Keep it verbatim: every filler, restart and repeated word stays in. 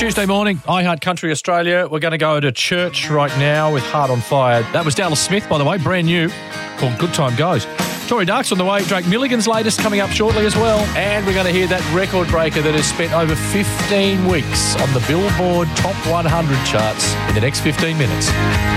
Tuesday morning, I Heart Country Australia. We're going to go to church right now with Heart on Fire. That was Dallas Smith, by the way, brand new, called Good Time Goes. Tory Dark's on the way. Drake Milligan's latest coming up shortly as well. And we're going to hear that record breaker that has spent over fifteen weeks on the Billboard Top one hundred charts in the next fifteen minutes.